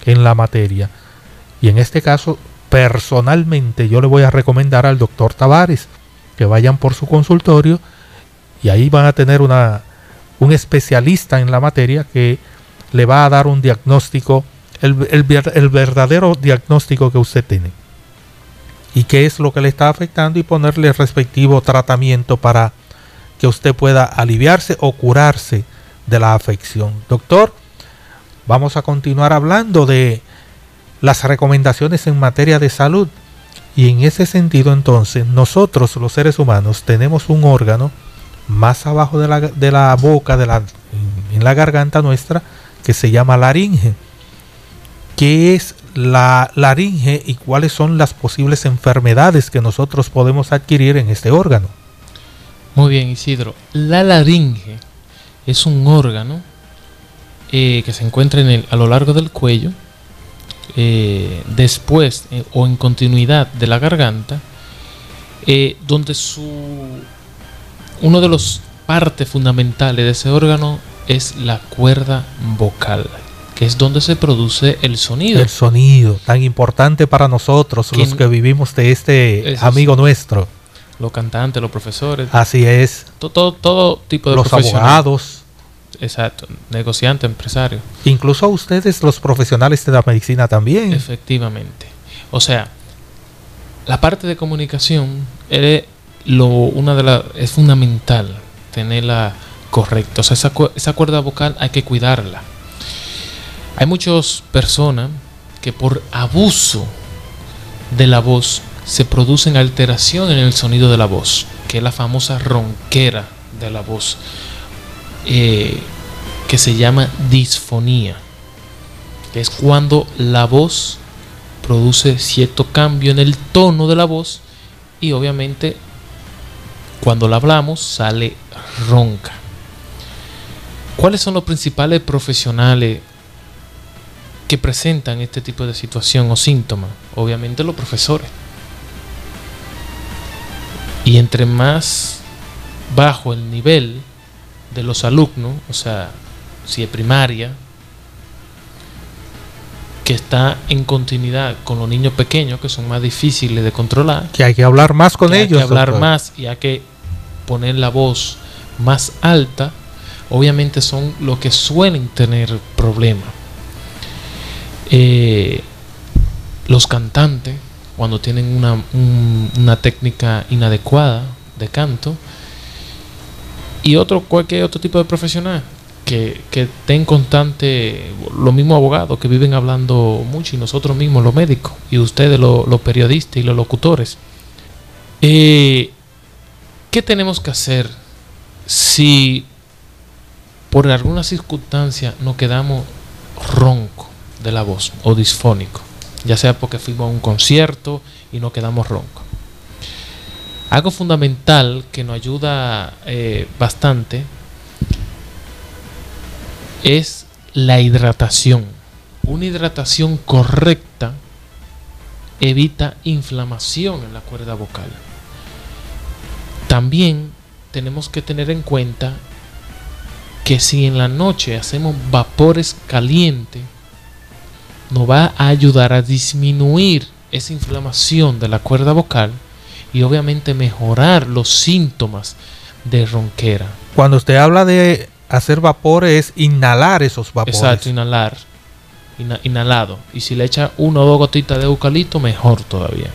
en la materia. Y en este caso, personalmente, yo le voy a recomendar al doctor Tavares que vayan por su consultorio y ahí van a tener un especialista en la materia que le va a dar un diagnóstico, el verdadero diagnóstico que usted tiene y qué es lo que le está afectando, y ponerle el respectivo tratamiento para que usted pueda aliviarse o curarse de la afección. Doctor, vamos a continuar hablando de las recomendaciones en materia de salud. Y en ese sentido, entonces, nosotros los seres humanos tenemos un órgano más abajo de la boca, en la garganta nuestra, que se llama laringe. ¿Qué es la laringe y cuáles son las posibles enfermedades que nosotros podemos adquirir en este órgano? Muy bien, Isidro. La laringe es un órgano que se encuentra a lo largo del cuello, después o en continuidad de la garganta, donde uno de los partes fundamentales de ese órgano es la cuerda vocal, que es donde se produce el sonido. El sonido, tan importante para nosotros, los que vivimos de este amigo nuestro. Los cantantes, los profesores. Así es. Todo tipo de los abogados. Exacto, negociantes, empresarios. Incluso ustedes, los profesionales de la medicina también. Efectivamente. O sea, la parte de comunicación es fundamental tenerla correcta. O sea, esa cuerda vocal hay que cuidarla. Hay muchas personas que por abuso de la voz se producen alteraciones en el sonido de la voz, que es la famosa ronquera de la voz, que se llama disfonía, que es cuando la voz produce cierto cambio en el tono de la voz y obviamente cuando la hablamos sale ronca. ¿Cuáles son los principales profesionales que presentan este tipo de situación o síntomas? Obviamente los profesores. Y entre más bajo el nivel de los alumnos, o sea, si es primaria, que está en continuidad con los niños pequeños, que son más difíciles de controlar, que hay que hablar más con ellos, hay que hablar más y hay que poner la voz más alta, obviamente son los que suelen tener problemas. Los cantantes, cuando tienen una técnica inadecuada de canto, y cualquier otro tipo de profesional que estén constante, los mismos abogados que viven hablando mucho, y nosotros mismos los médicos, y ustedes los periodistas y los locutores. ¿Qué tenemos que hacer si por alguna circunstancia nos quedamos ronco de la voz o disfónico? Ya sea porque fuimos a un concierto y nos quedamos roncos. Algo fundamental que nos ayuda bastante es la hidratación. Una hidratación correcta evita inflamación en la cuerda vocal. También tenemos que tener en cuenta que si en la noche hacemos vapores calientes, nos va a ayudar a disminuir esa inflamación de la cuerda vocal y obviamente mejorar los síntomas de ronquera. Cuando usted habla de hacer vapores, inhalar esos vapores. Exacto, inhalar. Inhalado. Y si le echa 1 o 2 gotitas de eucalipto, mejor todavía.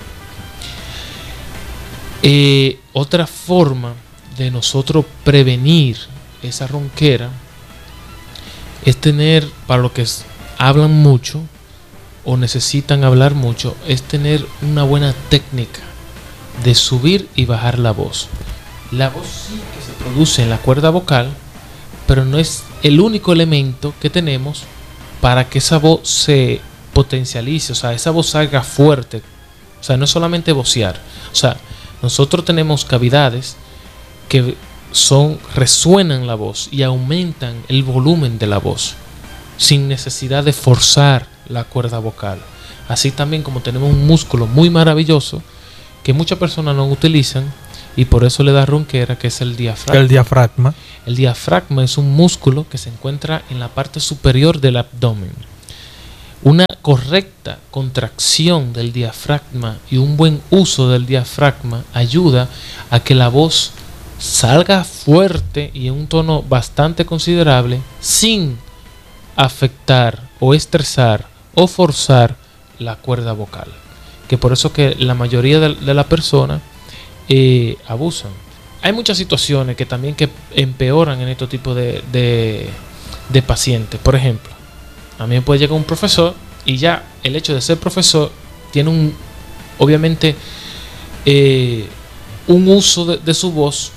Otra forma de nosotros prevenir esa ronquera es tener, para los que hablan mucho o necesitan hablar mucho, es tener una buena técnica de subir y bajar la voz. La voz sí que se produce en la cuerda vocal, pero no es el único elemento que tenemos para que esa voz se potencialice, o sea, esa voz salga fuerte. O sea, no es solamente vocear. O sea, nosotros tenemos cavidades que resuenan la voz y aumentan el volumen de la voz sin necesidad de forzar la cuerda vocal. Así también como tenemos un músculo muy maravilloso que muchas personas no utilizan y por eso le da ronquera, que es el diafragma. El diafragma. El diafragma es un músculo que se encuentra en la parte superior del abdomen. Una correcta contracción del diafragma y un buen uso del diafragma ayuda a que la voz salga fuerte y en un tono bastante considerable sin afectar o estresar o forzar la cuerda vocal, que por eso que la mayoría de la persona abusan. Hay muchas situaciones que también que empeoran en este tipo de pacientes. Por ejemplo, a mí me puede llegar un profesor y ya el hecho de ser profesor tiene obviamente un uso de su voz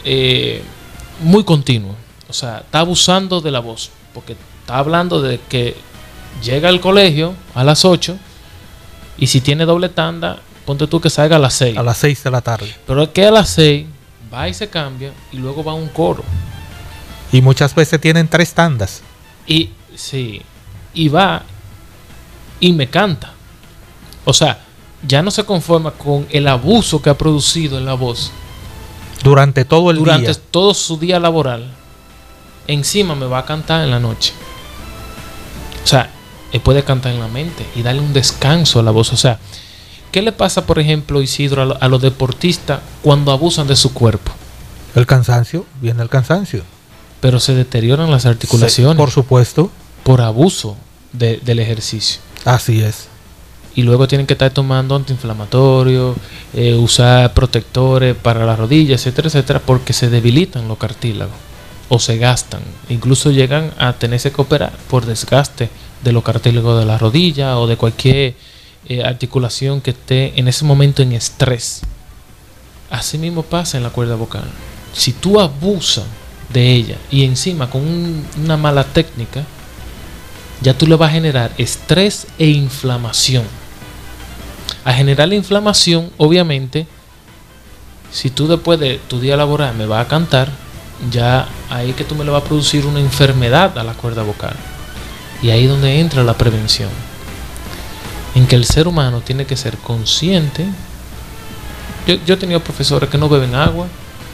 muy continuo. O sea, está abusando de la voz porque está hablando de que llega al colegio a las 8 y si tiene doble tanda, ponte tú que salga a las 6. A las 6 de la tarde. Pero es que a las 6 va y se cambia y luego va a un coro. Y muchas veces tienen 3 tandas. Y sí, y va y me canta. O sea, ya no se conforma con el abuso que ha producido en la voz Durante todo el día. durante todo su día laboral. Encima me va a cantar en la noche. O sea, él puede cantar en la mente y darle un descanso a la voz. O sea, ¿qué le pasa, por ejemplo, Isidro, a los deportistas cuando abusan de su cuerpo? El cansancio, viene el cansancio. Pero se deterioran las articulaciones. Sí, por supuesto. Por abuso del ejercicio. Así es. Y luego tienen que estar tomando antiinflamatorios, usar protectores para las rodillas, etcétera, etcétera, porque se debilitan los cartílagos o se gastan. Incluso llegan a tenerse que operar por desgaste de los cartílagos de la rodilla o de cualquier articulación que esté en ese momento en estrés. Así mismo pasa en la cuerda vocal. Si tú abusas de ella y encima con una mala técnica, ya tú le vas a generar estrés e inflamación. A generar la inflamación, obviamente, si tú después de tu día laboral me vas a cantar, ya ahí que tú me le vas a producir una enfermedad a la cuerda vocal. Y ahí es donde entra la prevención, en que el ser humano tiene que ser consciente. Yo he tenido profesores que no beben agua,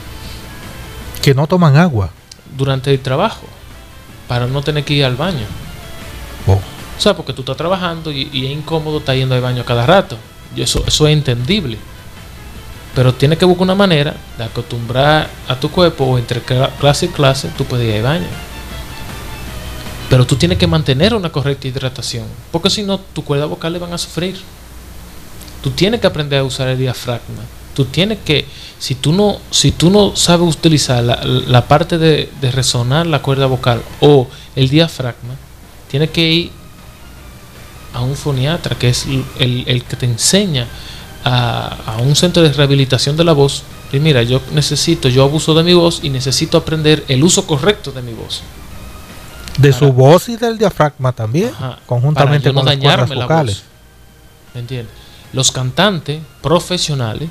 que no toman agua durante el trabajo para no tener que ir al baño. Oh. O sea, porque tú estás trabajando y es incómodo estar yendo al baño cada rato. Y eso es entendible. Pero tienes que buscar una manera de acostumbrar a tu cuerpo, o entre clase y clase tú puedes ir al baño. Pero tú tienes que mantener una correcta hidratación, porque si no, tu cuerda vocal le van a sufrir. Tú tienes que aprender a usar el diafragma. Tú tienes que, si tú no sabes utilizar la parte de resonar la cuerda vocal o el diafragma, tienes que ir a un foniatra, que es el que te enseña a un centro de rehabilitación de la voz. Y mira, yo abuso de mi voz y necesito aprender el uso correcto de mi voz. De su voz y del diafragma también, conjuntamente con las cuerdas vocales. ¿Me entiendes? Los cantantes profesionales,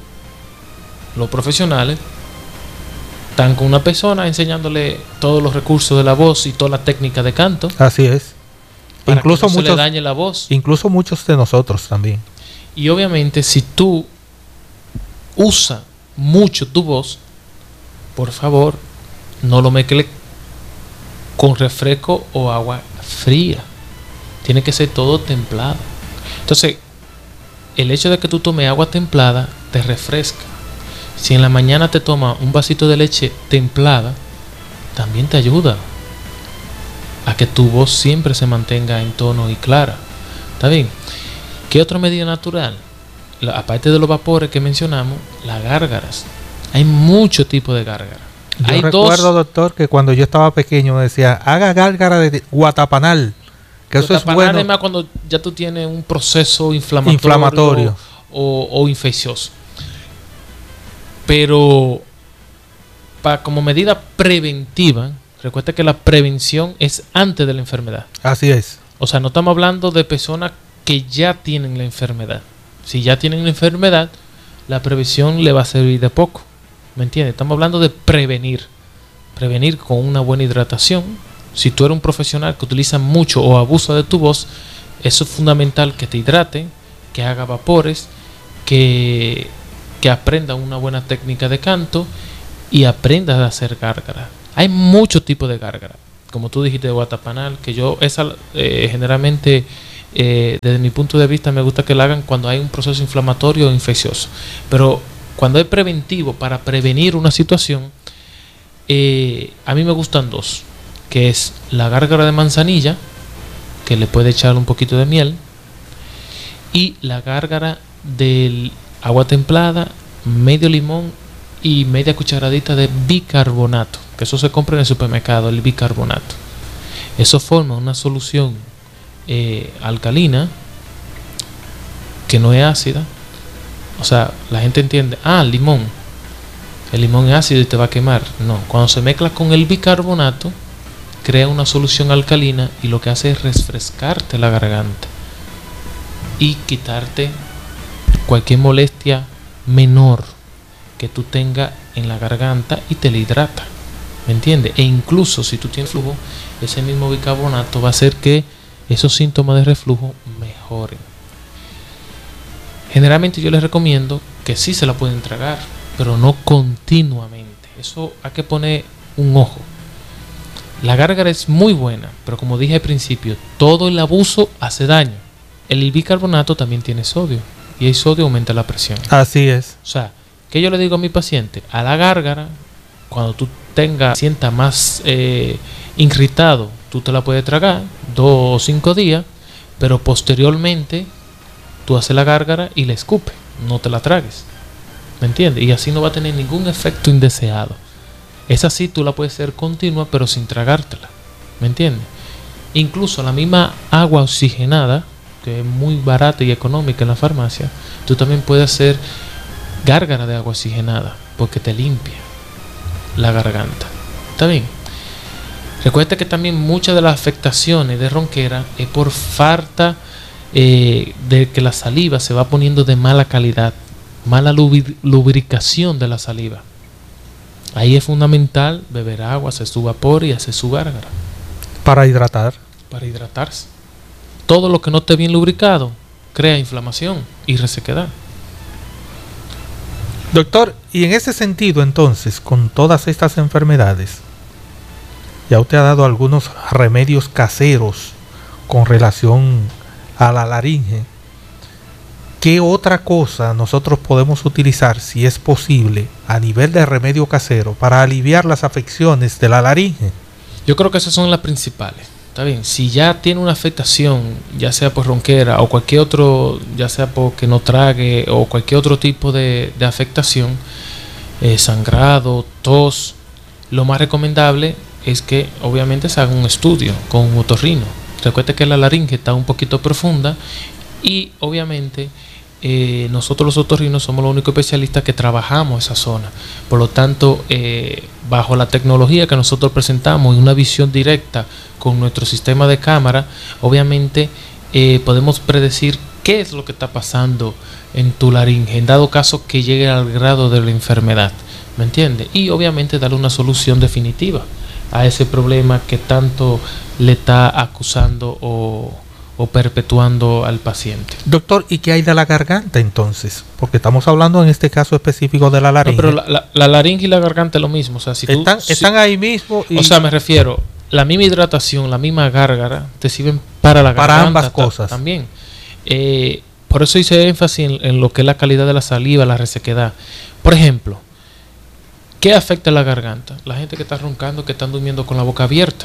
están con una persona enseñándole todos los recursos de la voz y toda la técnica de canto. Así es. Para incluso que no se le dañe la voz. Incluso muchos de nosotros también. Y obviamente, si tú usas mucho tu voz, por favor, no lo mezcles con refresco o agua fría. Tiene que ser todo templado. Entonces, el hecho de que tú tomes agua templada te refresca. Si en la mañana te tomas un vasito de leche templada, también te ayuda a que tu voz siempre se mantenga en tono y clara. ¿Está bien? ¿Qué otra medida natural? Aparte de los vapores que mencionamos, las gárgaras. Hay muchos tipos de gárgaras. Yo recuerdo, doctor, que cuando yo estaba pequeño me decía, haga gárgara de guatapanal, que eso es bueno. Además, cuando ya tú tienes un proceso inflamatorio. O infeccioso. Pero como medida preventiva, recuerda que la prevención es antes de la enfermedad. Así es. O sea, no estamos hablando de personas que ya tienen la enfermedad. Si ya tienen la enfermedad, la prevención le va a servir de poco. ¿Me entiendes? Estamos hablando de prevenir. Prevenir con una buena hidratación. Si tú eres un profesional que utiliza mucho o abusa de tu voz, eso es fundamental, que te hidrate, que haga vapores, que aprenda una buena técnica de canto y aprendas a hacer gárgaras. Hay muchos tipos de gárgaras. Como tú dijiste, de guatapanal, que yo esa generalmente desde mi punto de vista, me gusta que lo hagan cuando hay un proceso inflamatorio o infeccioso. Pero cuando es preventivo, para prevenir una situación, a mí me gustan dos, que es la gárgara de manzanilla, que le puede echar un poquito de miel, y la gárgara del agua templada, medio limón y media cucharadita de bicarbonato, que eso se compra en el supermercado, el bicarbonato. Eso forma una solución alcalina que no es ácida. O sea, la gente entiende, el limón es ácido y te va a quemar. No, cuando se mezcla con el bicarbonato, crea una solución alcalina y lo que hace es refrescarte la garganta y quitarte cualquier molestia menor que tú tengas en la garganta y te la hidrata, ¿me entiendes? E incluso si tú tienes flujo, ese mismo bicarbonato va a hacer que esos síntomas de reflujo mejoren. Generalmente yo les recomiendo que sí se la pueden tragar, pero no continuamente. Eso hay que poner un ojo. La gárgara es muy buena, pero como dije al principio, todo el abuso hace daño. El bicarbonato también tiene sodio, y el sodio aumenta la presión. Así es. O sea, ¿qué yo le digo a mi paciente? A la gárgara, cuando tú sientas más irritado, tú te la puedes tragar 2 o 5 días, pero posteriormente tú haces la gárgara y la escupes, no te la tragues, ¿me entiendes? Y así no va a tener ningún efecto indeseado. Esa sí tú la puedes hacer continua, pero sin tragártela, ¿me entiendes? Incluso la misma agua oxigenada, que es muy barata y económica en la farmacia, tú también puedes hacer gárgara de agua oxigenada, porque te limpia la garganta. ¿Está bien? Recuerda que también muchas de las afectaciones de ronquera es por falta de que la saliva se va poniendo de mala calidad, mala lubricación de la saliva. Ahí es fundamental beber agua, hacer su vapor y hacer su gárgara. Para hidratar. Para hidratarse. Todo lo que no esté bien lubricado crea inflamación y resequedad. Doctor, y en ese sentido entonces, con todas estas enfermedades, ya usted ha dado algunos remedios caseros con relación a la laringe. ¿Qué otra cosa nosotros podemos utilizar, si es posible, a nivel de remedio casero para aliviar las afecciones de la laringe? Yo creo que esas son las principales. Está bien, si ya tiene una afectación, ya sea por ronquera o cualquier otro, ya sea porque no trague o cualquier otro tipo de afectación, sangrado, tos, lo más recomendable es que obviamente se haga un estudio con un otorrino. Recuerde que la laringe está un poquito profunda y obviamente nosotros los otorrinos somos los únicos especialistas que trabajamos esa zona. Por lo tanto, bajo la tecnología que nosotros presentamos y una visión directa con nuestro sistema de cámara, obviamente podemos predecir qué es lo que está pasando en tu laringe, en dado caso que llegue al grado de la enfermedad, ¿me entiendes? Y obviamente darle una solución definitiva a ese problema que tanto le está acusando o perpetuando al paciente. Doctor, ¿y qué hay de la garganta entonces? Porque estamos hablando en este caso específico de la laringe. No, pero la laringe y la garganta es lo mismo. O sea, si están ahí mismo. O sea, me refiero, la misma hidratación, la misma gárgara, te sirven para la garganta. Para ambas cosas. También. Por eso hice énfasis en lo que es la calidad de la saliva, la resequedad. Por ejemplo, ¿qué afecta a la garganta? La gente que está roncando, que están durmiendo con la boca abierta.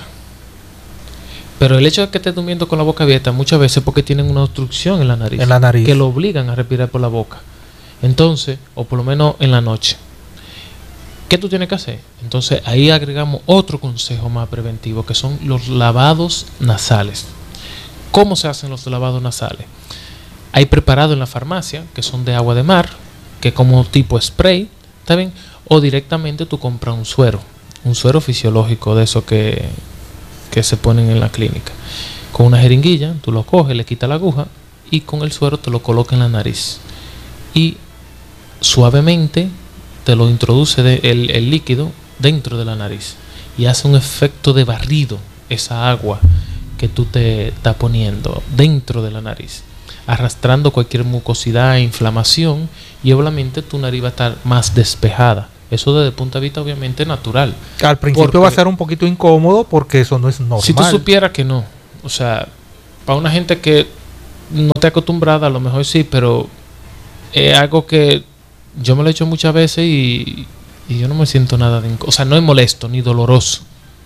Pero el hecho de que estés durmiendo con la boca abierta muchas veces es porque tienen una obstrucción en la nariz. En la nariz. Que lo obligan a respirar por la boca. Entonces, o por lo menos en la noche. ¿Qué tú tienes que hacer? Entonces ahí agregamos otro consejo más preventivo, que son los lavados nasales. ¿Cómo se hacen los lavados nasales? Hay preparados en la farmacia, que son de agua de mar, que como tipo spray, ¿está bien? O directamente tú compras un suero fisiológico de eso que se ponen en la clínica. Con una jeringuilla, tú lo coges, le quitas la aguja y con el suero te lo colocas en la nariz. Y suavemente te lo introduce el líquido dentro de la nariz. Y hace un efecto de barrido esa agua que tú te estás poniendo dentro de la nariz, arrastrando cualquier mucosidad e inflamación, y obviamente tu nariz va a estar más despejada. Eso desde el punto de vista obviamente natural. Al principio va a ser un poquito incómodo porque eso no es normal. Si tú supieras que no, o sea, para una gente que no te acostumbrada, a lo mejor sí, pero es algo que yo me lo he hecho muchas veces y yo no me siento nada de... O sea, no es molesto ni doloroso.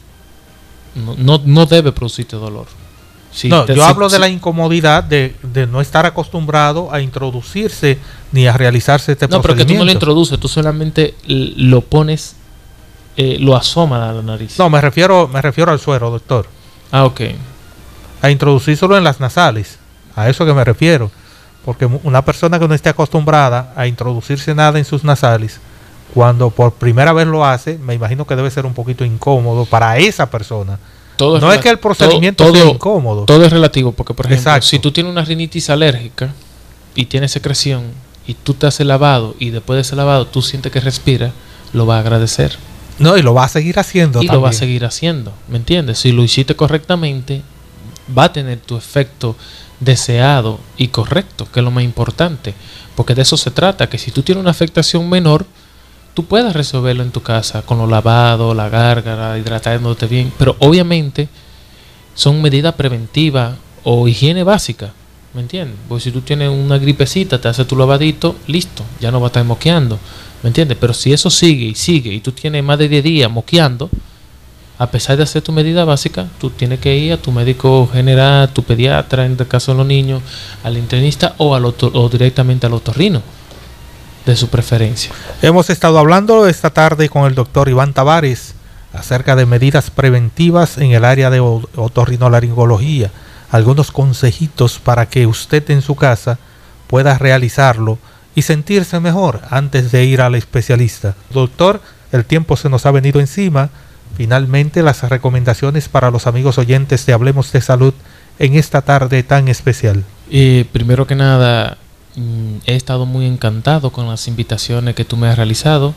No debe producirte dolor. Yo hablo de la incomodidad de no estar acostumbrado a introducirse ni a realizarse este procedimiento. No, pero que tú no lo introduces, tú solamente lo pones, lo asomas a la nariz. No, me refiero al suero, doctor. Ah, ok. A introducírselo en las nasales. A eso que me refiero. Porque una persona que no esté acostumbrada a introducirse nada en sus nasales, cuando por primera vez lo hace, me imagino que debe ser un poquito incómodo para esa persona. No es que el procedimiento sea incómodo. Todo es relativo, porque por ejemplo, si tú tienes una rinitis alérgica y tienes secreción y tú te haces lavado y después de ese lavado tú sientes que respiras, lo vas a agradecer. No, y lo va a seguir haciendo también. Lo va a seguir haciendo, ¿me entiendes? Si lo hiciste correctamente, va a tener tu efecto deseado y correcto, que es lo más importante, porque de eso se trata, que si tú tienes una afectación menor, tú puedes resolverlo en tu casa con los lavados, la gárgara, hidratándote bien, pero obviamente son medidas preventivas o higiene básica, ¿me entiendes? Porque si tú tienes una gripecita, te haces tu lavadito, listo, ya no va a estar moqueando, ¿me entiendes? Pero si eso sigue y tú tienes más de 10 días moqueando, a pesar de hacer tu medida básica, tú tienes que ir a tu médico general, tu pediatra, en el caso de los niños, al internista o directamente al otorrino de su preferencia. Hemos estado hablando esta tarde con el doctor Iván Tavares acerca de medidas preventivas en el área de otorrinolaringología, algunos consejitos para que usted en su casa pueda realizarlo y sentirse mejor antes de ir al especialista. Doctor, el tiempo se nos ha venido encima. Finalmente, las recomendaciones para los amigos oyentes de Hablemos de Salud en esta tarde tan especial. Primero que nada, he estado muy encantado con las invitaciones que tú me has realizado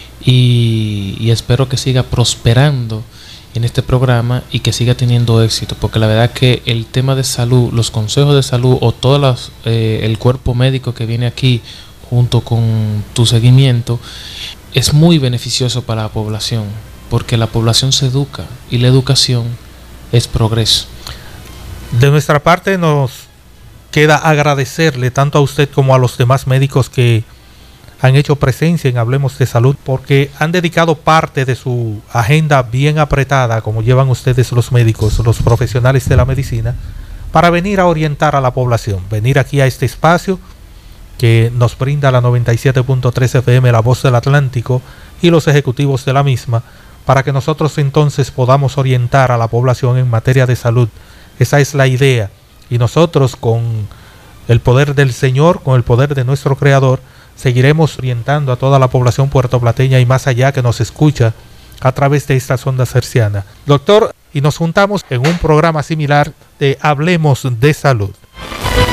y espero que siga prosperando en este programa y que siga teniendo éxito, porque la verdad que el tema de salud, los consejos de salud o todo el cuerpo médico que viene aquí junto con tu seguimiento es muy beneficioso para la población, porque la población se educa y la educación es progreso. De nuestra parte nos queda agradecerle tanto a usted como a los demás médicos que han hecho presencia en Hablemos de Salud, porque han dedicado parte de su agenda bien apretada, como llevan ustedes los médicos, los profesionales de la medicina, para venir a orientar a la población, venir aquí a este espacio que nos brinda la 97.3 FM, La Voz del Atlántico, y los ejecutivos de la misma, para que nosotros entonces podamos orientar a la población en materia de salud. Esa es la idea. Y nosotros, con el poder del Señor, con el poder de nuestro Creador, seguiremos orientando a toda la población puertoplateña y más allá que nos escucha a través de estas ondas hercianas. Doctor, y nos juntamos en un programa similar de Hablemos de Salud.